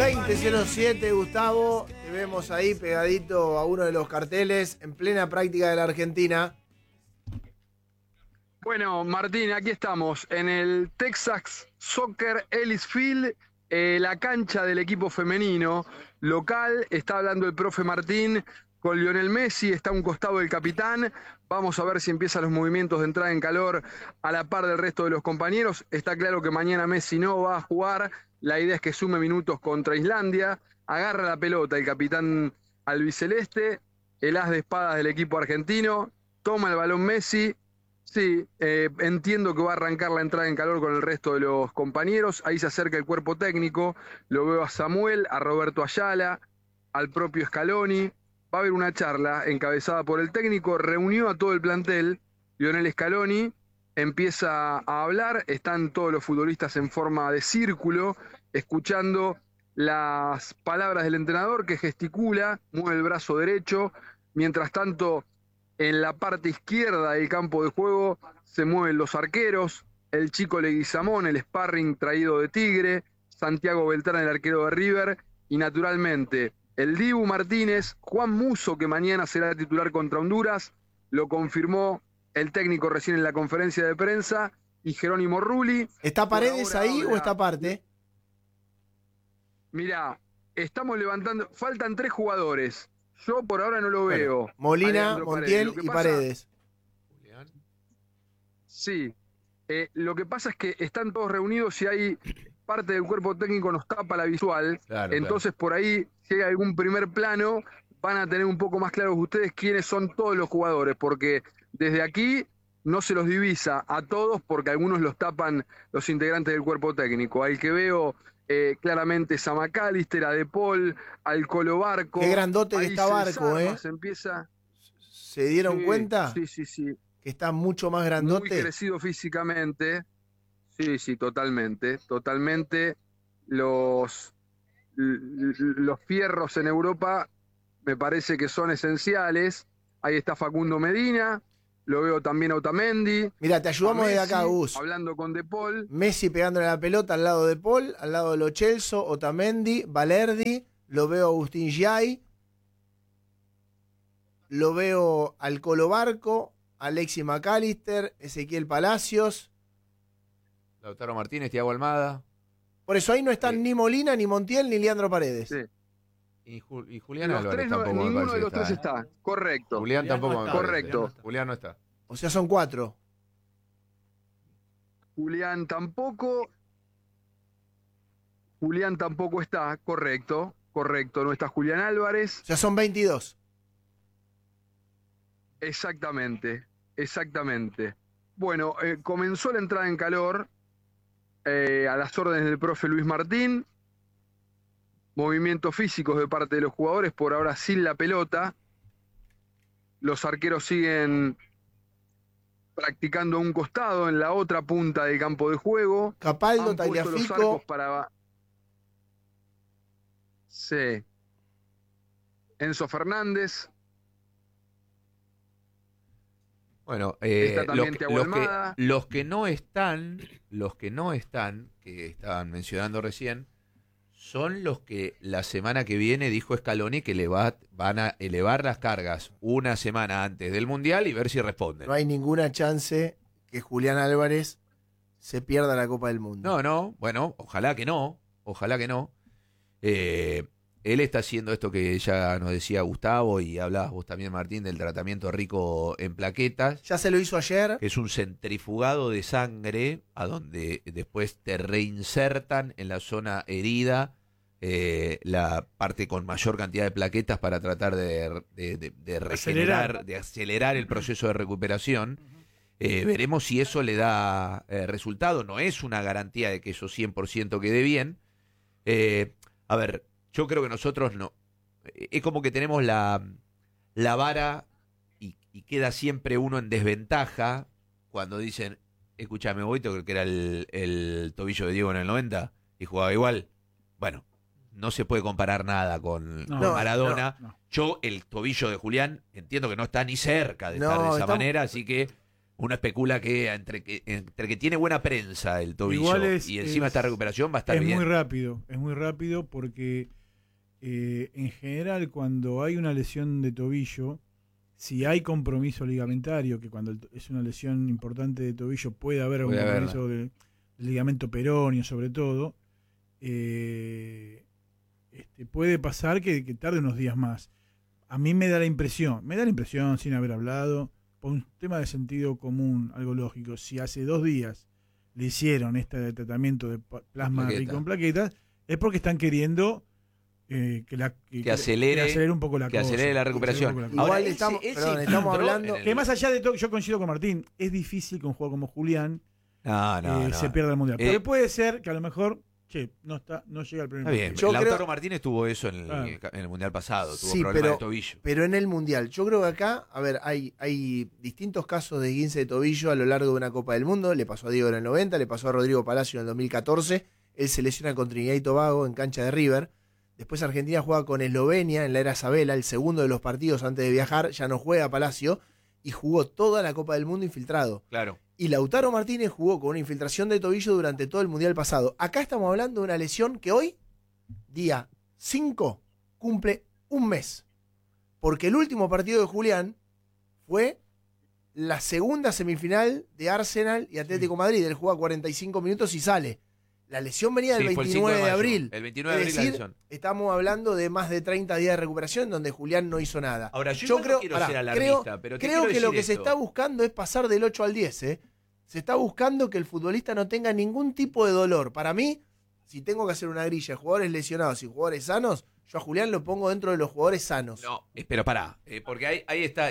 20:07, Gustavo, te vemos ahí pegadito a uno de los carteles en plena práctica de la Argentina. Bueno, Martín, aquí estamos en el Texas Soccer Ellis Field, la cancha del equipo femenino local. Está hablando el profe Martín con Lionel Messi, está a un costado del capitán. Vamos a ver si empiezan los movimientos de entrada en calor a la par del resto de los compañeros. Está claro que mañana Messi no va a jugar. La idea es que sume minutos contra Islandia. Agarra la pelota el capitán albiceleste, el as de espadas del equipo argentino. Toma el balón Messi. Sí, entiendo que va a arrancar la entrada en calor con el resto de los compañeros. Ahí se acerca el cuerpo técnico. Lo veo a Samuel, a Roberto Ayala, al propio Scaloni. Va a haber una charla encabezada por el técnico. Reunió a todo el plantel. Lionel Scaloni empieza a hablar. Están todos los futbolistas en forma de círculo, escuchando las palabras del entrenador, que gesticula, mueve el brazo derecho. Mientras tanto, en la parte izquierda del campo de juego se mueven los arqueros, el chico Leguizamón, el sparring traído de Tigre, Santiago Beltrán, el arquero de River, y naturalmente el Dibu Martínez, Juan Musso, que mañana será titular contra Honduras, lo confirmó el técnico recién en la conferencia de prensa, y Jerónimo Rulli. ¿Está Paredes ahí o está aparte? Mirá, estamos levantando, faltan 3 jugadores. Yo por ahora no lo veo. Molina, Montiel y Paredes. Sí. Lo que pasa es que están todos reunidos y hay parte del cuerpo técnico nos tapa la visual. Claro, entonces por ahí, si hay algún primer plano, van a tener un poco más claros ustedes quiénes son todos los jugadores, porque desde aquí no se los divisa a todos porque algunos los tapan los integrantes del cuerpo técnico. Al que veo claramente es a McAllister, a De Paul, al Colo Barco. Qué grandote que está Barco, se empieza. ¿Se dieron cuenta? Sí. Que está mucho más grandote. Muy crecido físicamente. Sí, totalmente. Los fierros en Europa me parece que son esenciales. Ahí está Facundo Medina. Lo veo también a Otamendi. Mira, te ayudamos Messi, desde acá, Gus. Hablando con De Paul. Messi pegándole la pelota al lado de Paul, al lado de Lo Celso, Otamendi, Valerdi. Lo veo a Agustín Giai. Lo veo al Colo Barco, Alexis McAllister, Ezequiel Palacios. Lautaro Martínez, Thiago Almada. Por eso ahí no están ni Molina, ni Montiel, ni Leandro Paredes. Sí. Y Julián Álvarez tampoco. Ninguno de los tres está. Correcto. Julián tampoco. No correcto. Julián no está. O sea, son 4. Julián tampoco está. Correcto. No está Julián Álvarez. O sea, son 22. Exactamente. Bueno, comenzó la entrada en calor a las órdenes del profe Luis Martín. Movimientos físicos de parte de los jugadores, por ahora sin la pelota. Los arqueros siguen practicando a un costado, en la otra punta del campo de juego. Capaldo, Tagliafico. Sí. Enzo Fernández. Bueno, los que no están, que estaban mencionando recién, son los que la semana que viene dijo Scaloni que van a elevar las cargas una semana antes del Mundial y ver si responden. No hay ninguna chance que Julián Álvarez se pierda la Copa del Mundo. No, bueno, ojalá que no. Él está haciendo esto que ya nos decía Gustavo y hablabas vos también, Martín, del tratamiento rico en plaquetas. Ya se lo hizo ayer. Que es un centrifugado de sangre a donde después te reinsertan en la zona herida la parte con mayor cantidad de plaquetas para tratar de regenerar, de acelerar el proceso de recuperación. Veremos si eso le da resultado. No es una garantía de que eso 100% quede bien. A ver, yo creo que nosotros no. Es como que tenemos la vara y queda siempre uno en desventaja cuando dicen, escúchame, Boito, que era el tobillo de Diego en el 90 y jugaba igual. Bueno, no se puede comparar nada con Maradona. No. Yo, el tobillo de Julián, entiendo que no está ni cerca de estar de esa manera, así que Uno especula que entre que tiene buena prensa el tobillo Igual y encima esta recuperación va a estar es bien. Es muy rápido porque en general cuando hay una lesión de tobillo, si hay compromiso ligamentario, que cuando es una lesión importante de tobillo puede haber un compromiso del ligamento peroneo sobre todo, puede pasar que tarde unos días más. A mí me da la impresión sin haber hablado, por un tema de sentido común, algo lógico, si hace 2 días le hicieron este tratamiento de plasma rico en plaquetas, es porque están queriendo que acelere un poco la cosa. Acelere la recuperación. Igual estamos hablando... Que más allá de todo, yo coincido con Martín, es difícil que un jugador como Julián se pierda el Mundial. Pero puede ser que a lo mejor no llega al primer Mundial. Bien, Lautaro Martínez tuvo eso en el Mundial pasado, tuvo problemas de tobillo. Pero en el Mundial, yo creo que acá, a ver, hay distintos casos de esguince de tobillo a lo largo de una Copa del Mundo. Le pasó a Diego en el 90, le pasó a Rodrigo Palacio en el 2014. Él se lesiona con Trinidad y Tobago en cancha de River. Después Argentina juega con Eslovenia en la era Sabela, el segundo de los partidos antes de viajar. Ya no juega Palacio y jugó toda la Copa del Mundo infiltrado. Claro. Y Lautaro Martínez jugó con una infiltración de tobillo durante todo el Mundial pasado. Acá estamos hablando de una lesión que hoy, día 5, cumple un mes. Porque el último partido de Julián fue la segunda semifinal de Arsenal y Atlético Madrid. Él juega 45 minutos y sale. La lesión venía del 29 de abril. El 29 de abril la lesión. Estamos hablando de más de 30 días de recuperación donde Julián no hizo nada. Ahora, yo creo, no quiero ser alarmista, pero creo que lo que se está buscando es pasar del 8 al 10. Se está buscando que el futbolista no tenga ningún tipo de dolor. Para mí, si tengo que hacer una grilla de jugadores lesionados y jugadores sanos, yo a Julián lo pongo dentro de los jugadores sanos. No, pero pará, porque ahí está,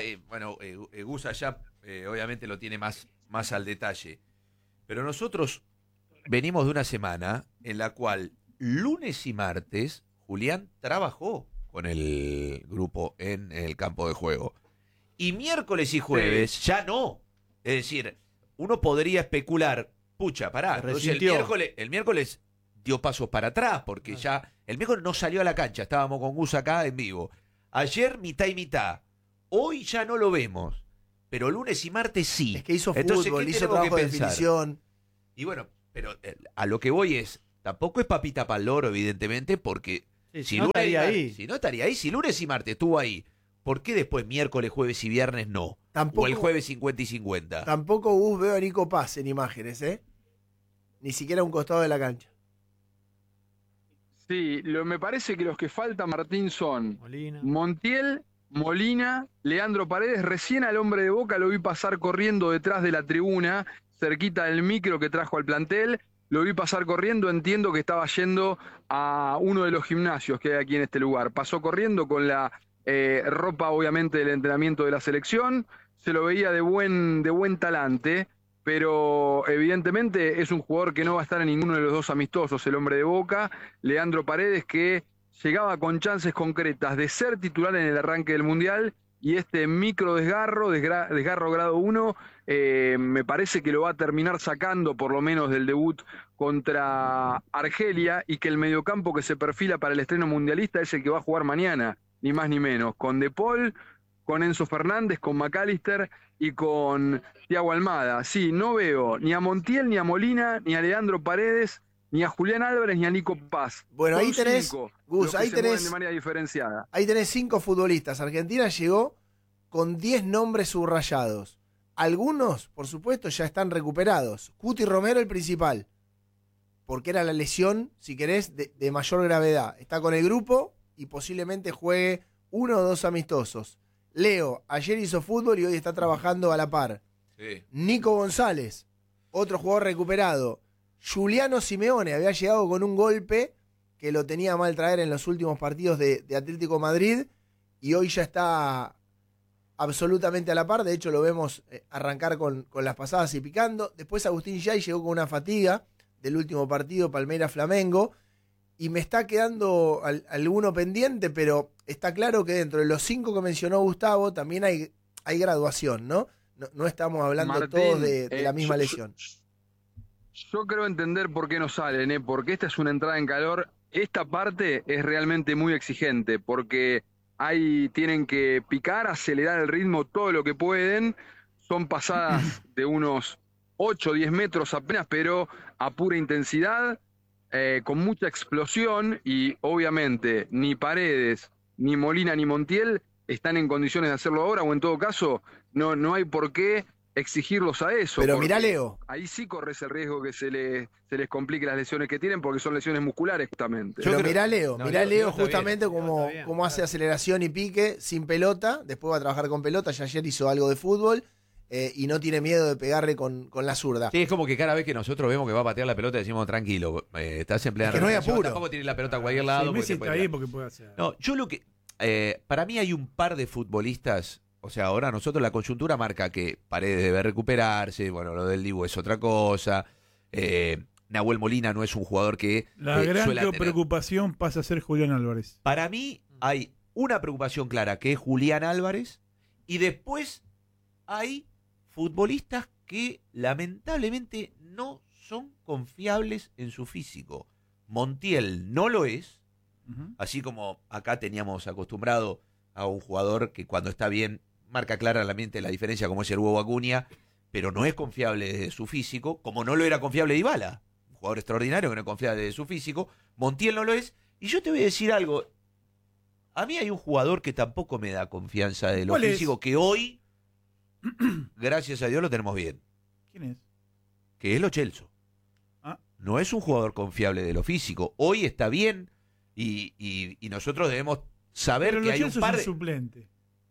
Gus allá obviamente lo tiene más al detalle. Pero nosotros venimos de una semana en la cual lunes y martes Julián trabajó con el grupo en el campo de juego. Y miércoles y jueves ya no. Es decir, uno podría especular, pucha, pará, entonces el miércoles dio pasos para atrás, porque ya el miércoles no salió a la cancha, estábamos con Gus acá en vivo. Ayer mitad y mitad, hoy ya no lo vemos, pero lunes y martes sí. Es que hizo entonces, fútbol, hizo trabajo de definición. Y bueno, pero a lo que voy es, tampoco es papita pa'l loro, evidentemente, porque si no estaría ahí, si lunes y martes estuvo ahí, ¿por qué después miércoles, jueves y viernes no? Tampoco, o el jueves 50 y 50. Tampoco veo a Nico Paz en imágenes, ni siquiera a un costado de la cancha. Sí, me parece que los que faltan, Martín, son Montiel, Molina, Leandro Paredes. Recién al hombre de Boca lo vi pasar corriendo detrás de la tribuna, cerquita del micro que trajo al plantel. Lo vi pasar corriendo, entiendo que estaba yendo a uno de los gimnasios que hay aquí en este lugar. Pasó corriendo con la ropa, obviamente, del entrenamiento de la selección. Se lo veía de buen talante, pero evidentemente es un jugador que no va a estar en ninguno de los dos amistosos, el hombre de Boca. Leandro Paredes, que llegaba con chances concretas de ser titular en el arranque del Mundial, y este micro desgarro grado 1, me parece que lo va a terminar sacando por lo menos del debut contra Argelia, y que el mediocampo que se perfila para el estreno mundialista es el que va a jugar mañana, ni más ni menos, con De Paul, con Enzo Fernández, con McAllister y con Thiago Almada. Sí, no veo ni a Montiel, ni a Molina, ni a Leandro Paredes, ni a Julián Álvarez, ni a Nico Paz. Bueno, ahí tenés, Gus, ahí tenés, de manera diferenciada. Ahí tenés 5 futbolistas. Argentina llegó con 10 nombres subrayados. Algunos, por supuesto, ya están recuperados. Cuti Romero, el principal, porque era la lesión, si querés, de mayor gravedad. Está con el grupo y posiblemente juegue 1 o 2 amistosos. Leo, ayer hizo fútbol y hoy está trabajando a la par. Sí. Nico González, otro jugador recuperado. Giuliano Simeone había llegado con un golpe que lo tenía mal traer en los últimos partidos de Atlético Madrid y hoy ya está absolutamente a la par. De hecho lo vemos arrancar con las pasadas y picando. Después Agustín Yay llegó con una fatiga del último partido Palmeiras-Flamengo y me está quedando alguno pendiente, pero está claro que dentro de los 5 que mencionó Gustavo también hay graduación, ¿no? No estamos hablando, Martín, todos de la misma lesión. Yo creo entender por qué no salen, porque esta es una entrada en calor. Esta parte es realmente muy exigente, porque ahí tienen que picar, acelerar el ritmo todo lo que pueden. son pasadas de unos 8 o 10 metros apenas, pero a pura intensidad, con mucha explosión, y obviamente ni Paredes, ni Molina, ni Montiel están en condiciones de hacerlo ahora, o en todo caso no hay por qué exigirlos a eso. Pero mirá, Leo. Ahí sí corres el riesgo que se les complique las lesiones que tienen, porque son lesiones musculares justamente. Pero mirá Leo, Leo justamente bien, cómo hace aceleración y pique sin pelota, después va a trabajar con pelota, ya ayer hizo algo de fútbol, y no tiene miedo de pegarle con la zurda. Sí, es como que cada vez que nosotros vemos que va a patear la pelota decimos, tranquilo, estás en plena Es que no hay recuperación, apuro. tampoco tiene la pelota a cualquier lado. Sí, Messi porque está ahí porque puede hacer. No, yo lo que... para mí hay un par de futbolistas, o sea, ahora nosotros la coyuntura marca que Paredes debe recuperarse, bueno, lo del Dibu es otra cosa, Nahuel Molina no es un jugador que La gran suele tener... preocupación pasa a ser Julián Álvarez. Para mí hay una preocupación clara que es Julián Álvarez, y después hay futbolistas que lamentablemente no son confiables en su físico. Montiel no lo es, así como acá teníamos acostumbrado a un jugador que cuando está bien marca claramente la diferencia, como es el Huevo Acuña, pero no es confiable de su físico, como no lo era confiable Dybala, un jugador extraordinario que no es confiable de su físico. Montiel no lo es, y yo te voy a decir algo, a mí hay un jugador que tampoco me da confianza de lo físico, que hoy, gracias a Dios, lo tenemos bien. ¿Quién es? Que es Lo Celso. No es un jugador confiable de lo físico, hoy está bien, y nosotros debemos saber pero que hay un par de... es un suplente.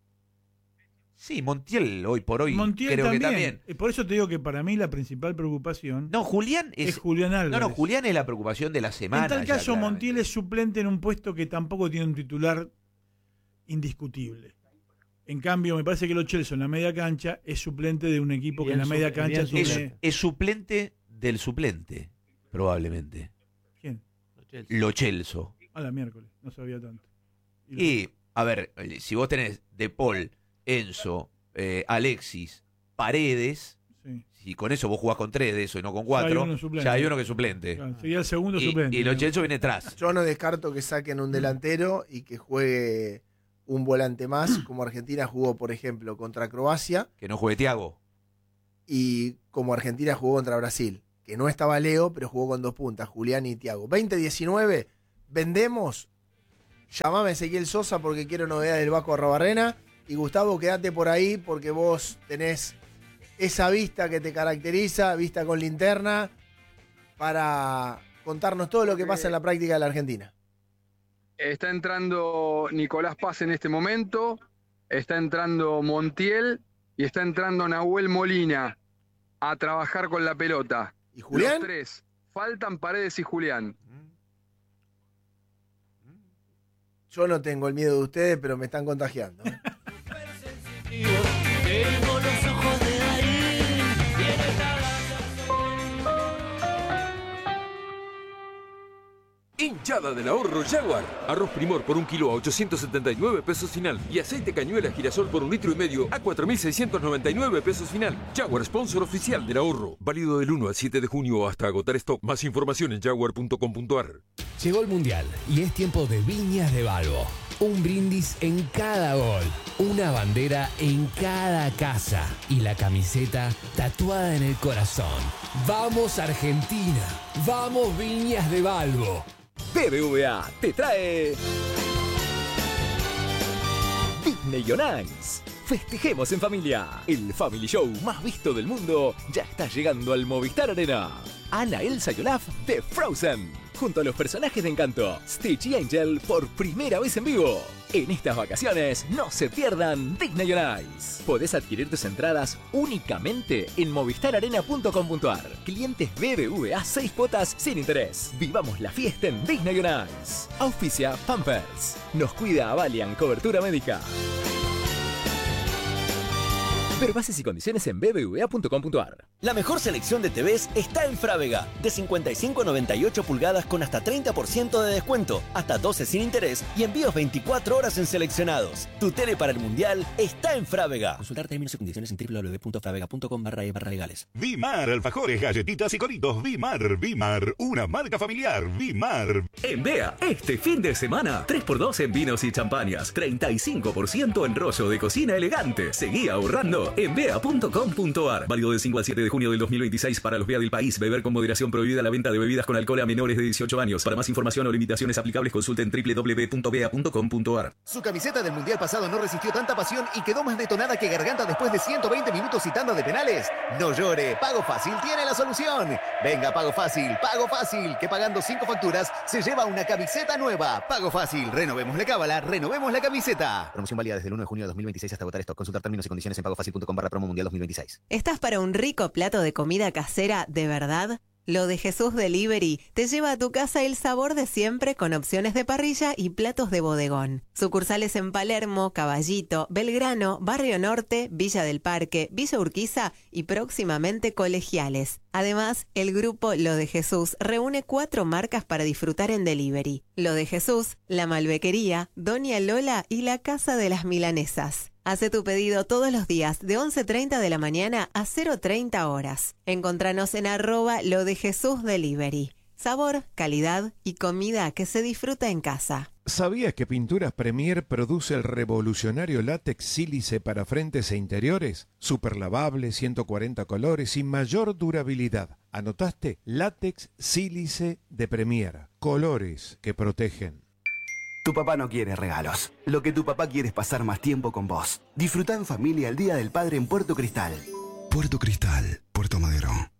Sí, Montiel hoy por hoy Montiel creo también. que también. Y por eso te digo que para mí la principal preocupación No, Julián es Julián Álvarez. No, Julián es la preocupación de la semana. En tal ya, caso, claramente. Montiel es suplente en un puesto que tampoco tiene un titular indiscutible. En cambio, me parece que Lo Celso en la media cancha es suplente de un equipo que en la media cancha tiene... Es suplente del suplente, probablemente. ¿Quién? Lo Celso. A la miércoles, no sabía tanto. Y, a ver, si vos tenés De Paul, Enzo, Alexis, Paredes, sí. si con eso vos jugás con 3 de eso y no con 4, ya hay uno que es suplente. Claro, sería el segundo suplente. Y Lo Celso viene atrás. Yo no descarto que saquen un delantero y que juegue un volante más, como Argentina jugó, por ejemplo, contra Croacia. Que no juegue Thiago. Y como Argentina jugó contra Brasil, que no estaba Leo, pero jugó con 2 puntas, Julián y Thiago. 2019, vendemos. Llamame a Ezequiel Sosa porque quiero novedades del Vasco Arrobarrena. Y Gustavo, quédate por ahí porque vos tenés esa vista que te caracteriza, vista con linterna, para contarnos todo lo que pasa en la práctica de la Argentina. Está entrando Nicolás Paz en este momento, está entrando Montiel y está entrando Nahuel Molina a trabajar con la pelota. ¿Y Julián? Los 3. Faltan Paredes y Julián. Yo no tengo el miedo de ustedes, pero me están contagiando. Tengo los ojos de Darín. Hinchada del ahorro Jaguar. Arroz Primor por 1 kilo a 879 pesos final. Y aceite cañuela girasol por 1,5 litros a 4.699 pesos final. Jaguar, sponsor oficial del ahorro. Válido del 1 al 7 de junio hasta agotar stock. Más información en jaguar.com.ar. Llegó el Mundial y es tiempo de Viñas de Balbo. Un brindis en cada gol, una bandera en cada casa y la camiseta tatuada en el corazón. ¡Vamos Argentina! ¡Vamos Viñas de Balbo! BBVA te trae Disney on Ice. Festejemos en familia. El Family Show más visto del mundo ya está llegando al Movistar Arena. Anna, Elsa y Olaf de Frozen, junto a los personajes de Encanto, Stitch y Angel por primera vez en vivo. En estas vacaciones no se pierdan Disney on Ice. Podés adquirir tus entradas únicamente en movistararena.com.ar. Clientes BBVA 6 cuotas sin interés. Vivamos la fiesta en Disney on Ice. Auspicia Pampers. Nos cuida Avalian Cobertura Médica. Ver bases y condiciones en bbva.com.ar. La mejor selección de TVs está en Frávega. De 55 a 98 pulgadas con hasta 30% de descuento, hasta 12 sin interés y envíos 24 horas en seleccionados. Tu tele para el Mundial está en Frávega. Consultar términos y condiciones en www.fravega.com/legales. Vimar, alfajores, galletitas y coritos. Vimar, una marca familiar. Vimar. En Bea, este fin de semana, 3x2 en vinos y champañas, 35% en rollo de cocina elegante. Seguí ahorrando. todo en bea.com.ar. Válido del 5 al 7 de junio del 2026 para los BEA del país. Beber con moderación. Prohibida la venta de bebidas con alcohol a menores de 18 años. Para más información o limitaciones aplicables, consulten www.bea.com.ar. Su camiseta del Mundial pasado no resistió tanta pasión y quedó más detonada que Garganta después de 120 minutos y tanda de penales. No llore, Pago Fácil tiene la solución. Venga, Pago Fácil, que pagando 5 facturas se lleva una camiseta nueva. Pago Fácil, renovemos la cábala, renovemos la camiseta. Promoción válida desde el 1 de junio de 2026 hasta agotar stock. Consultar términos y condiciones en pagofacil.com/promo mundial 2026. ¿Estás para un rico plato de comida casera de verdad? Lo de Jesús Delivery te lleva a tu casa el sabor de siempre con opciones de parrilla y platos de bodegón. Sucursales en Palermo, Caballito, Belgrano, Barrio Norte, Villa del Parque, Villa Urquiza y próximamente Colegiales. Además, el grupo Lo de Jesús reúne 4 marcas para disfrutar en delivery. Lo de Jesús, La Malbequería, Doña Lola y La Casa de las Milanesas. Hace tu pedido todos los días de 11:30 de la mañana a 0:30 horas. Encontranos en @LoDeJesúsDelivery. Sabor, calidad y comida que se disfruta en casa. ¿Sabías que Pinturas Premier produce el revolucionario látex sílice para frentes e interiores? Super lavable, 140 colores y mayor durabilidad. ¿Anotaste? Látex sílice de Premier. Colores que protegen. Tu papá no quiere regalos. Lo que tu papá quiere es pasar más tiempo con vos. Disfrutá en familia el Día del Padre en Puerto Cristal. Puerto Cristal, Puerto Madero.